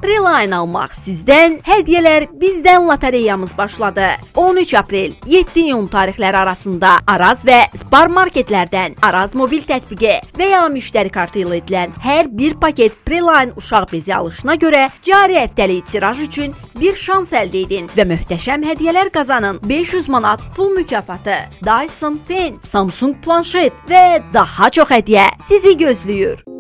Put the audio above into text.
Preline almaq sizdən, hədiyyələr bizdən lotereyamız başladı. 13 aprel 7 iyun tarixləri arasında Araz və Spar marketlərdən Araz mobil tətbiqi və ya müştəri kartı ilə edilən hər bir paket Preline uşaq bezi alışına görə cari həftəlik tiraj üçün bir şans əldə edin və möhtəşəm hədiyyələr qazanın. 500 manat pul mükafatı, Dyson Fen, Samsung planşet və daha çox hədiyyə sizi gözləyir.